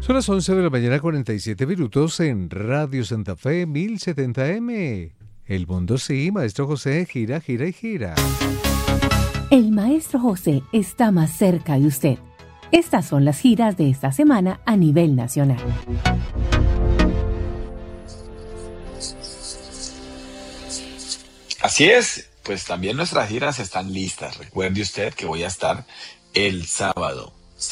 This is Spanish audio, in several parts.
Son las 11 de la mañana, 47 minutos en Radio Santa Fe 1070M. El mundo sí, Maestro José, gira, gira y gira. El Maestro José está más cerca de usted. Estas son las giras de esta semana a nivel nacional. Así es, pues también nuestras giras están listas. Recuerde usted que voy a estar el sábado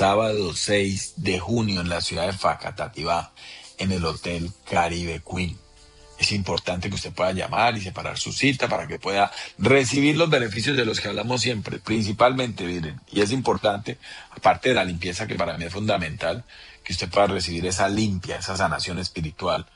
6 de junio en la ciudad de Facatativá, en el Hotel Caribe Queen. Es importante que usted pueda llamar y separar su cita para que pueda recibir los beneficios de los que hablamos siempre, principalmente, miren, y es importante, aparte de la limpieza que para mí es fundamental, que usted pueda recibir esa limpia, esa sanación espiritual.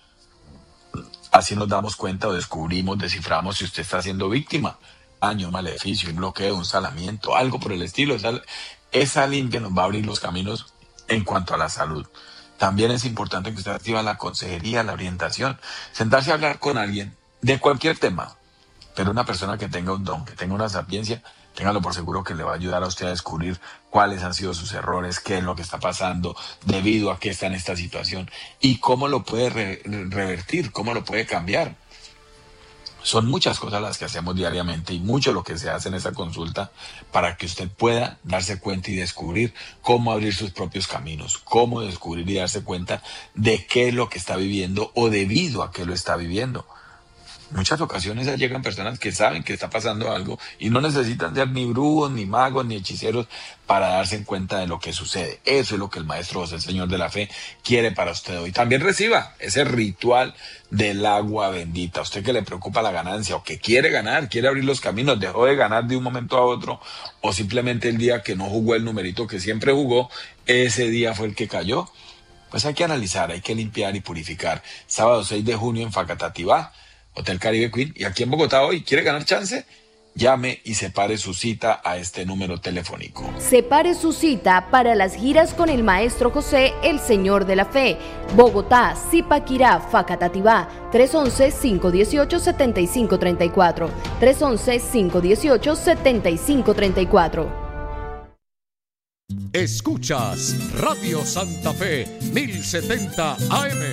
Así nos damos cuenta o descubrimos, desciframos si usted está siendo víctima, daño, maleficio, un bloqueo, un salamiento, algo por el estilo. Esa limpia nos va a abrir los caminos en cuanto a la salud. También es importante que usted activa la consejería, la orientación, sentarse a hablar con alguien de cualquier tema, pero una persona que tenga un don, que tenga una sapiencia, téngalo por seguro que le va a ayudar a usted a descubrir cuáles han sido sus errores, qué es lo que está pasando, debido a qué está en esta situación y cómo lo puede revertir, cómo lo puede cambiar. Son muchas cosas las que hacemos diariamente y mucho lo que se hace en esa consulta para que usted pueda darse cuenta y descubrir cómo abrir sus propios caminos, cómo descubrir y darse cuenta de qué es lo que está viviendo o debido a qué lo está viviendo. Muchas ocasiones llegan personas que saben que está pasando algo y no necesitan ser ni brujos, ni magos, ni hechiceros para darse cuenta de lo que sucede. Eso es lo que el Maestro José, el Señor de la Fe, quiere para usted hoy. También reciba ese ritual del agua bendita. Usted que le preocupa la ganancia o que quiere ganar, quiere abrir los caminos, dejó de ganar de un momento a otro o simplemente el día que no jugó el numerito que siempre jugó, ese día fue el que cayó. Pues hay que analizar, hay que limpiar y purificar. Sábado 6 de junio en Facatativá, Hotel Caribe Queen, y aquí en Bogotá hoy, ¿quiere ganar chance? Llame y separe su cita a este número telefónico. Separe su cita para las giras con el Maestro José, el Señor de la Fe. Bogotá, Zipaquirá, Facatativá, 311-518-7534. 311-518-7534. Escuchas Radio Santa Fe 1070 AM.